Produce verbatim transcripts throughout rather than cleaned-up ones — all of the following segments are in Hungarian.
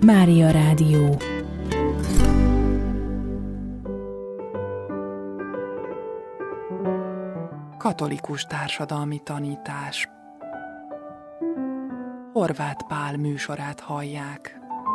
Mária Rádió. Katolikus társadalmi tanítás. Horváth Pál műsorát hallják.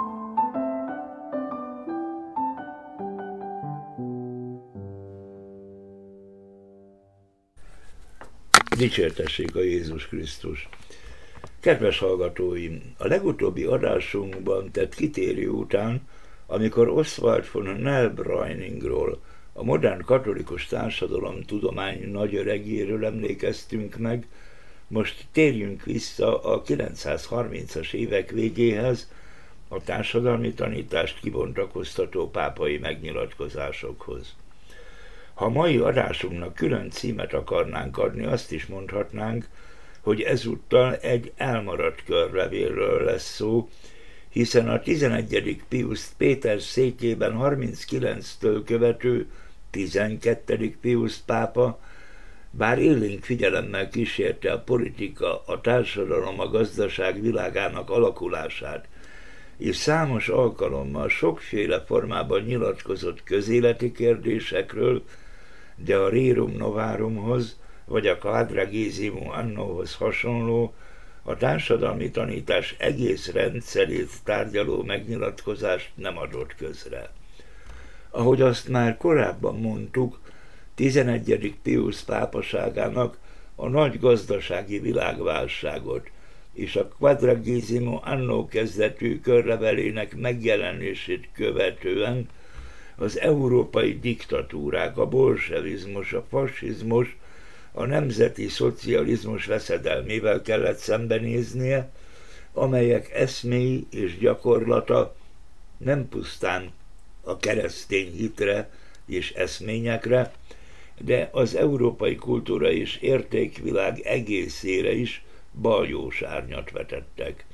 Dicsértessék a Jézus Krisztus! Kedves hallgatóim! A legutóbbi adásunkban tett kitérő után, amikor Oswald von Nellbreiningról, a modern katolikus társadalom tudomány nagyöregéről emlékeztünk meg, most térjünk vissza a kilencszázharmincas évek végéhez, a társadalmi tanítást kibontakoztató pápai megnyilatkozásokhoz. Ha mai adásunknak külön címet akarnánk adni, azt is mondhatnánk, hogy ezúttal egy elmaradt körlevélről lesz szó, hiszen a tizenegyedik Piusz Péter székében harminckilenctől követő tizenkettedik Piusz pápa, bár élénk figyelemmel kísérte a politika, a társadalom, a gazdaság világának alakulását, és számos alkalommal sokféle formában nyilatkozott közéleti kérdésekről, de a Rerum Novárumhoz, vagy a Quadragesimo Annohoz hasonló, a társadalmi tanítás egész rendszerét tárgyaló megnyilatkozást nem adott közre. Ahogy azt már korábban mondtuk, tizenegyedik Piusz pápaságának a nagy gazdasági világválságot és a Quadragesimo Anno kezdetű körlevelének megjelenését követően az európai diktatúrák, a bolsevizmus, a fasizmus, a nemzeti szocializmus veszedelmével kellett szembenéznie, amelyek eszméi és gyakorlata nem pusztán a keresztény hitre és eszményekre, de az európai kultúra és értékvilág egészére is baljós árnyat vetettek.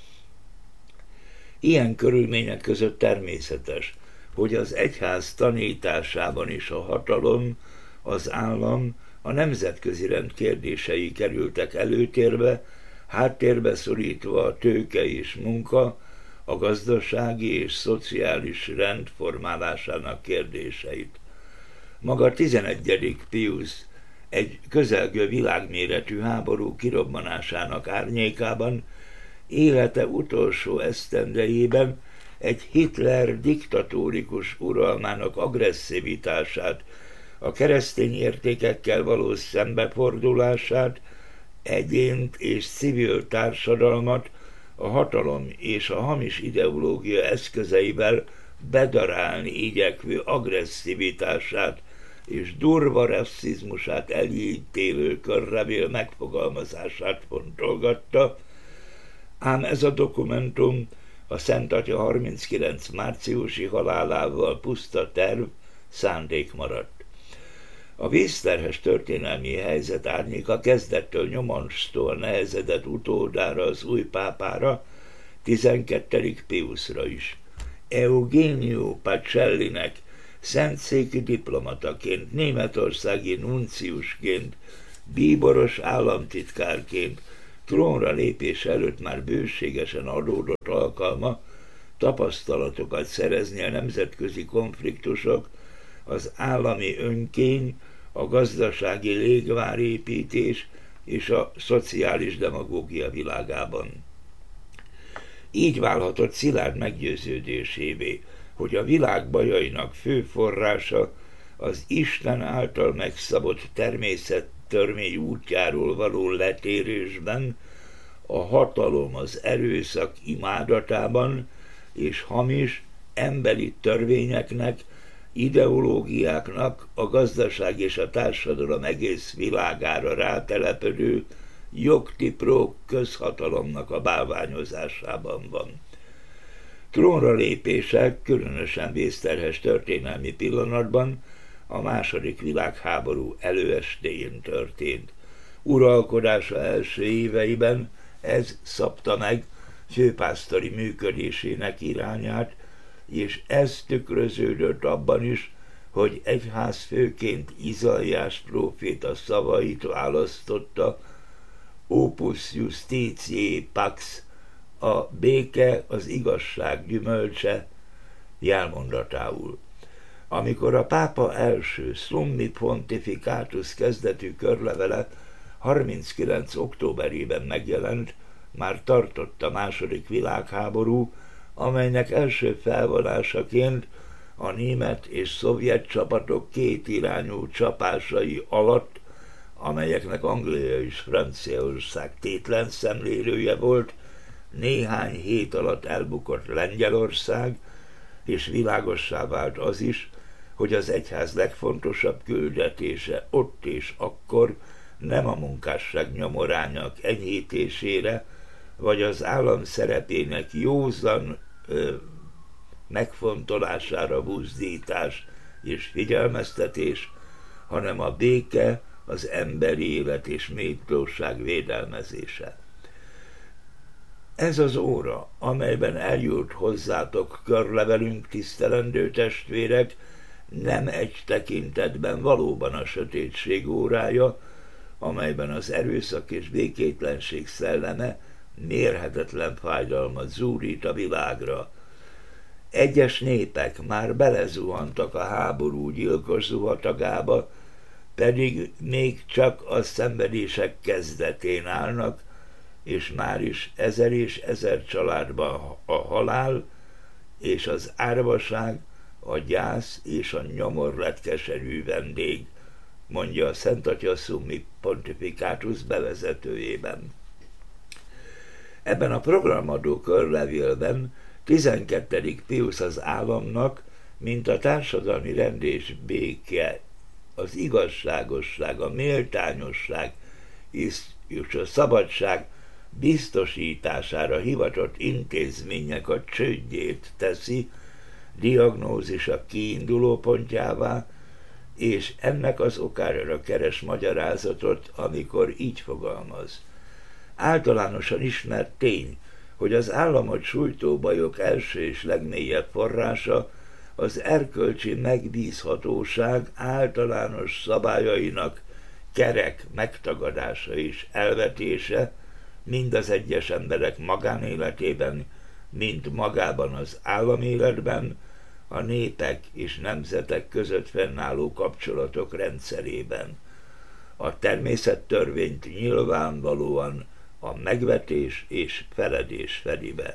Ilyen körülmények között természetes, hogy az egyház tanításában is a hatalom, az állam, a nemzetközi rend kérdései kerültek előtérbe, háttérbe szorítva a tőke és munka, a gazdasági és szociális rend formálásának kérdéseit. Maga tizenegyedik Piusz egy közelgő világméretű háború kirobbanásának árnyékában élete utolsó esztendejében egy Hitler diktatórikus uralmának agresszivitását, a keresztény értékekkel való szembefordulását, egyént és civil társadalmat a hatalom és a hamis ideológia eszközeivel bedarálni igyekvő agresszivitását és durva rasszizmusát elítélő körlevél megfogalmazását fontolgatta, ám ez a dokumentum a Szent Atya harminckilenc márciusi halálával puszta terv, szándék maradt. A vészterhes történelmi helyzet árnyéka kezdettől nyomástól nehezedett utódára, az új pápára, tizenkettedik Piuszra is. Eugenio Pacellinek szentszéki diplomataként, németországi nunciusként, bíboros államtitkárként, trónra lépés előtt már bőségesen adódott alkalma tapasztalatokat szerezni a nemzetközi konfliktusok, az állami önkény, a gazdasági légvárépítés és a szociális demagógia világában. Így válhatott szilárd meggyőződésévé, hogy a világ bajainak fő forrása az Isten által megszabott természettörvény útjáról való letérésben, a hatalom az erőszak imádatában és hamis, emberi törvényeknek, ideológiáknak, a gazdaság és a társadalom egész világára rátelepedő jogtipró közhatalomnak a bálványozásában van. Trónra lépése különösen vészterhes történelmi pillanatban a második világháború előestéjén történt. Uralkodása első éveiben ez szabta meg főpásztori működésének irányát, és ez tükröződött abban is, hogy egyházfőként Izaiás próféta szavait választotta Opus Justitiae Pax, a béke az igazság gyümölcse jelmondatául. Amikor a pápa első Summi Pontificatus kezdetű körlevele harminckilenc októberében megjelent, már tartott a második világháború, amelynek első felvonásaként a német és szovjet csapatok kétirányú csapásai alatt, amelyeknek Anglia és Franciaország tétlen szemlélője volt, néhány hét alatt elbukott Lengyelország, és világossá vált az is, hogy az egyház legfontosabb küldetése ott és akkor nem a munkásság nyomorányok enyhítésére, vagy az állam szerepének józan ö, megfontolására buzdítás és figyelmeztetés, hanem a béke, az emberi élet és méltóság védelmezése. Ez az óra, amelyben eljut hozzátok körlevelünk, tisztelendő testvérek, nem egy tekintetben valóban a sötétség órája, amelyben az erőszak és békétlenség szelleme mérhetetlen fájdalmat zúdít a világra. Egyes népek már belezuhantak a háború gyilkos zuhatagába, pedig még csak a szenvedések kezdetén állnak, és már is ezer és ezer családban a halál és az árvaság, a gyász és a nyomor lett keserű vendég, mondja a Szent Atya Summi Pontificatus bevezetőjében. Ebben a programadó körlevélben tizenkettedik Piusz az államnak, mint a társadalmi rend és béke, az igazságosság, a méltányosság és a szabadság biztosítására hivatott intézmények a csődjét teszi, diagnózisa kiinduló pontjává, és ennek az okára keres magyarázatot, amikor így fogalmaz. Általánosan ismert tény, hogy az államot sújtó bajok első és legmélyebb forrása az erkölcsi megbízhatóság általános szabályainak kerek megtagadása és elvetése, mind az egyes emberek magánéletében, mind magában az államéletben, a népek és nemzetek között fennálló kapcsolatok rendszerében. A természettörvényt nyilvánvalóan a megvetés és feledés fedi be.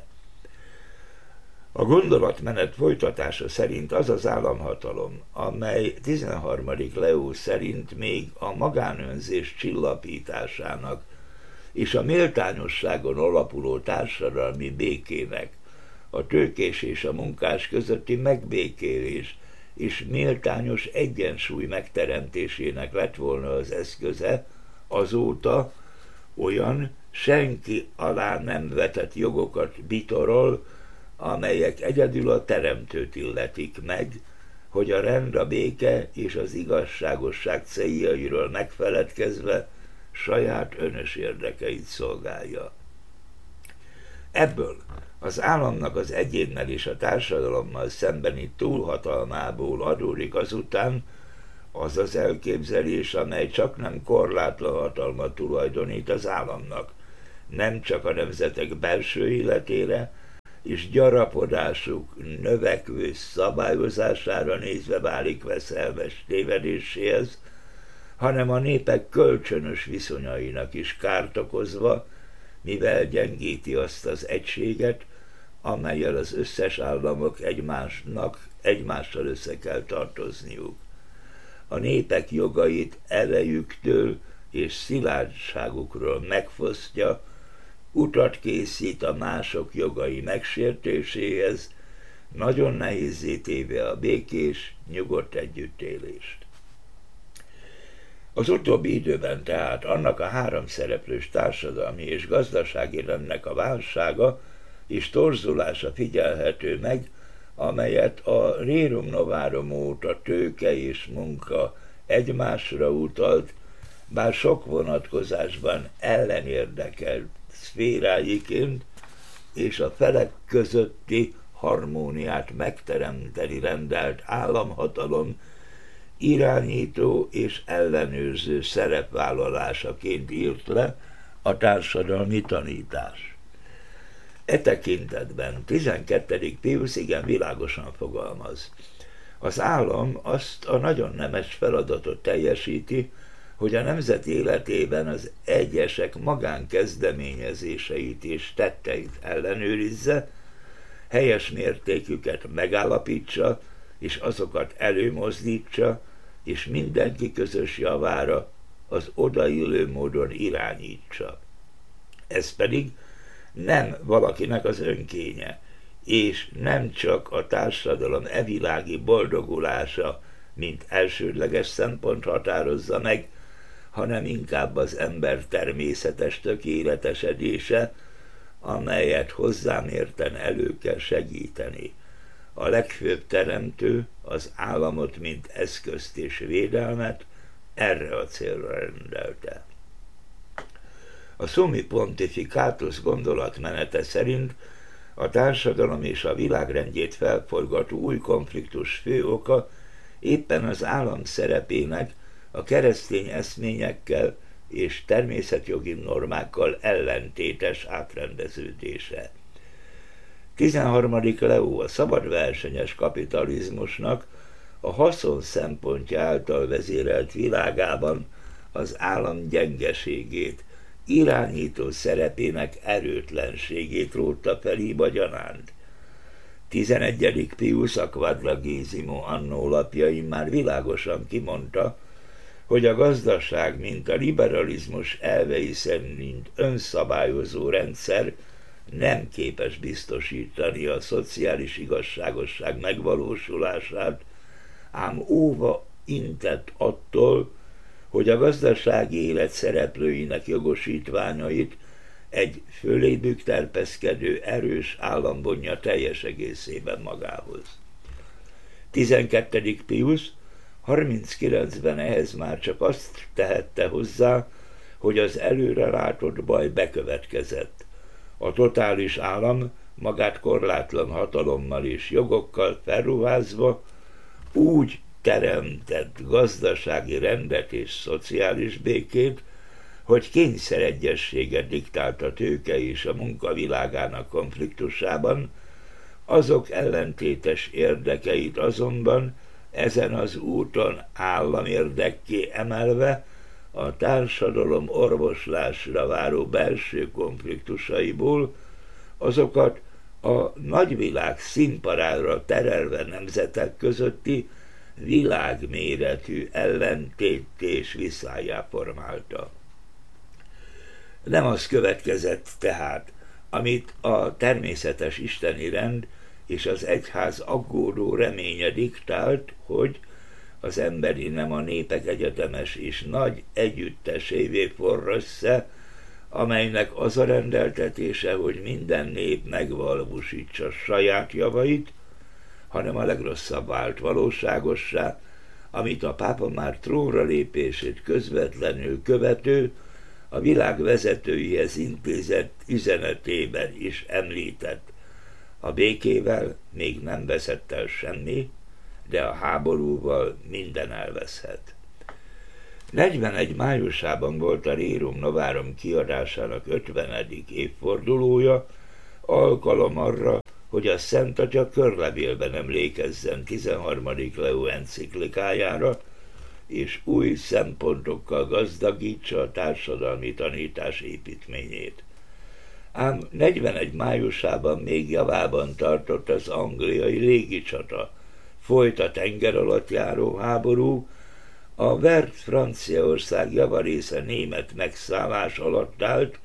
A gondolatmenet folytatása szerint az az államhatalom, amely tizenharmadik Leó szerint még a magánönzés csillapításának és a méltányosságon alapuló társadalmi békének, a tőkés és a munkás közötti megbékélés és méltányos egyensúly megteremtésének lett volna az eszköze, azóta olyan senki alá nem vetett jogokat bitorol, amelyek egyedül a teremtőt illetik meg, hogy a rend, a béke és az igazságosság céljairól megfeledkezve saját önös érdekeit szolgálja. Ebből az államnak az egyénnel és a társadalommal szembeni túlhatalmából adódik azután az az elképzelés, amely csak nem korlátlan hatalmat tulajdonít az államnak, nem csak a nemzetek belső életére és gyarapodásuk növekvő szabályozására nézve válik veszelmes tévedéséhez, hanem a népek kölcsönös viszonyainak is kárt okozva, mivel gyengíti azt az egységet, amellyel az összes államok egymásnak, egymással össze kell tartozniuk. A népek jogait erejüktől és szilárdságukról megfosztja, utat készít a mások jogai megsértéséhez, nagyon nehézzé téve a békés, nyugodt együttélést. Az utóbbi időben tehát annak a háromszereplős társadalmi és gazdasági rendnek a válsága és torzulása figyelhető meg, amelyet a Rerum Novarum óta tőke és munka egymásra utalt, bár sok vonatkozásban ellenérdekelt szféráiként, és a felek közötti harmóniát megteremteni rendelt államhatalom irányító és ellenőrző szerepvállalásaként írt le a társadalmi tanítás. E tekintetben tizenkettedik Piusz igen világosan fogalmaz. Az állam azt a nagyon nemes feladatot teljesíti, hogy a nemzet életében az egyesek magánkezdeményezéseit és tetteit ellenőrizze, helyes mértéküket megállapítsa, és azokat előmozdítsa, és mindenki közös javára az odaillő módon irányítsa. Ez pedig nem valakinek az önkénye, és nem csak a társadalom evilági boldogulása, mint elsődleges szempont határozza meg, hanem inkább az ember természetes tökéletesedése, amelyet hozzámérten elő kell segíteni. A legfőbb teremtő az államot, mint eszközt és védelmet erre a célra rendelte. A Summi Pontificatus gondolatmenete szerint a társadalom és a világrendjét felforgató új konfliktus fő oka éppen az állam szerepének a keresztény eszményekkel és természetjogi normákkal ellentétes átrendeződése. tizenharmadik Leó a szabadversenyes kapitalizmusnak a haszon szempontja által vezérelt világában az állam gyengeségét, irányító szerepének erőtlenségét rótta fel hibagyanánt. tizenegyedik Piusz a Quadragesimo Anno lapjain már világosan kimondta, hogy a gazdaság, mint a liberalizmus elvei szerint önszabályozó rendszer nem képes biztosítani a szociális igazságosság megvalósulását, ám óva intett attól, hogy a gazdasági élet szereplőinek jogosítványait egy fölébük terpeszkedő erős állam vonja teljes egészében magához. tizenkettedik Piusz harminckilencben ehhez már csak azt tehette hozzá, hogy az előrelátott baj bekövetkezett. A totális állam magát korlátlan hatalommal és jogokkal felruházva úgy teremtett gazdasági rendet és szociális békét, hogy kényszeregyességet diktált a tőke és a munka világának konfliktusában, azok ellentétes érdekeit azonban ezen az úton államérdekké emelve a társadalom orvoslásra váró belső konfliktusaiból azokat a nagyvilág színpadra terelve nemzetek közötti világméretű ellentétés viszályá formálta. Nem az következett tehát, amit a természetes isteni rend és az egyház aggódó reménye diktált, hogy az emberi nem a népek egyetemes és nagy együttesévé forr össze, amelynek az a rendeltetése, hogy minden nép megvalósítsa saját javait, hanem a legrosszabb vált valóságossá, amit a pápa már trónra lépését közvetlenül követő, a világ vezetőihez intézett üzenetében is említett. A békével még nem veszett el semmi, de a háborúval minden elveszhet. negyvenegy májusában volt a Rerum Novarum kiadásának ötvenedik évfordulója, alkalom arra, hogy a Szent Atya körlevélben emlékezzen tizenharmadik Leó enciklikájára, és új szempontokkal gazdagítsa a társadalmi tanítás építményét. Ám negyvenegy májusában még javában tartott az angliai légicsata, folyt a tenger alatt járó háború, a vert Franciaország javarésze német megszállás alatt állt,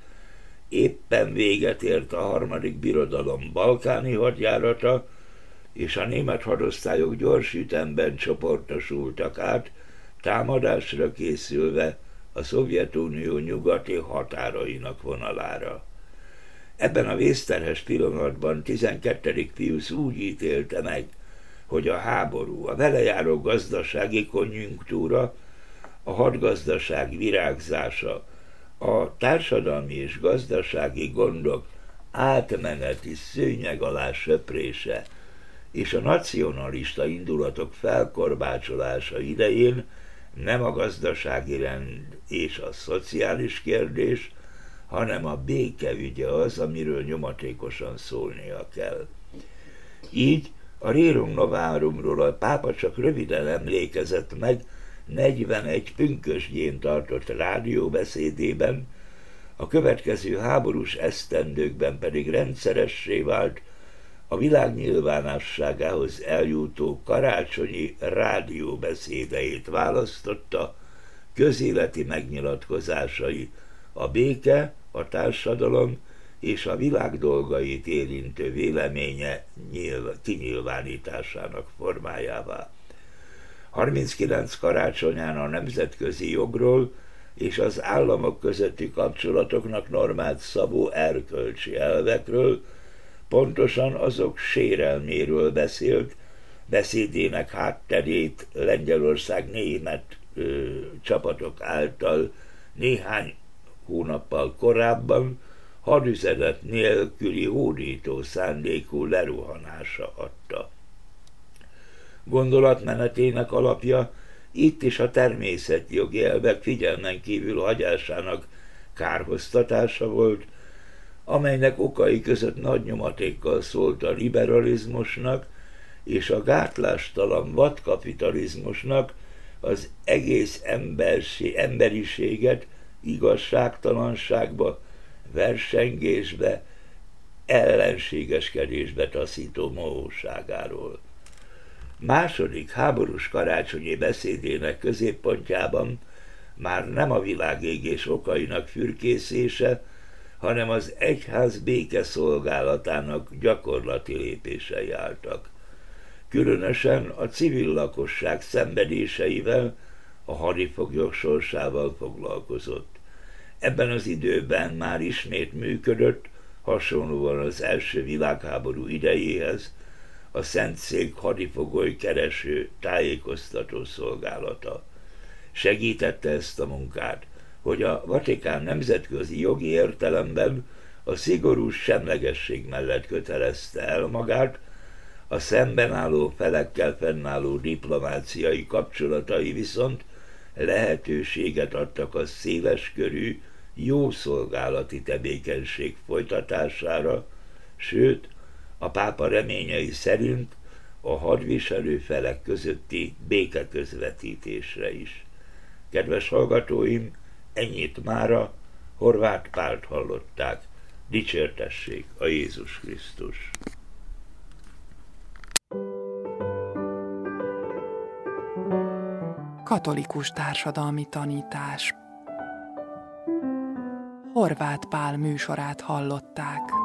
éppen véget ért a harmadik birodalom balkáni hadjárata, és a német hadosztályok gyors ütemben csoportosultak át, támadásra készülve a Szovjetunió nyugati határainak vonalára. Ebben a vészterhes pillanatban tizenkettedik Piusz úgy ítélte meg, hogy a háború, a vele járó gazdasági konjunktúra, a hadgazdaság virágzása, a társadalmi és gazdasági gondok átmeneti szőnyeg alá söprése és a nacionalista indulatok felkorbácsolása idején nem a gazdasági rend és a szociális kérdés, hanem a béke ügye az, amiről nyomatékosan szólnia kell. Így a Rerum Novarumról a pápa csak röviden emlékezett meg negyvenegy pünkösdjén tartott rádióbeszédében, a következő háborús esztendőkben pedig rendszeressé vált a világ nyilvánosságához eljutó karácsonyi rádióbeszédeit választotta közéleti megnyilatkozásai a béke, a társadalom és a világ dolgait érintő véleménye nyilv- kinyilvánításának formájává. harminckilenc karácsonyán a nemzetközi jogról és az államok közötti kapcsolatoknak normát szabó erkölcsi elvekről, pontosan azok sérelméről beszélt, beszédének hátterét Lengyelország német ö, csapatok által néhány hónappal korábban hadüzenet nélküli hódító szándékú leruhanása adta. Gondolatmenetének alapja itt is a természetjogi elvek figyelmen kívül hagyásának kárhoztatása volt, amelynek okai között nagy nyomatékkal szólt a liberalizmusnak és a gátlástalan vadkapitalizmusnak az egész embersi, emberiséget igazságtalanságba, versengésbe, ellenségeskedésbe taszító mohóságáról. Második háborús karácsonyi beszédének középpontjában már nem a világégés okainak fürkészése, hanem az egyház békeszolgálatának gyakorlati lépései álltak. Különösen a civil lakosság szenvedéseivel, a hadifoglyok sorsával foglalkozott. Ebben az időben már ismét működött, hasonlóan az első világháború idejéhez, a Szentszék hadifogoly kereső tájékoztató szolgálata. Segítette ezt a munkát, hogy a Vatikán nemzetközi jogi értelemben a szigorú semlegesség mellett kötelezte el magát, a szemben álló felekkel fennálló diplomáciai kapcsolatai viszont lehetőséget adtak a széleskörű, jó szolgálati tevékenység folytatására, sőt, a pápa reményei szerint a hadviselő felek közötti békeközvetítésre is. Kedves hallgatóim, ennyit mára, Horváth Pált hallották. Dicsértessék a Jézus Krisztus! Katolikus társadalmi tanítás. Horváth Pál műsorát hallották.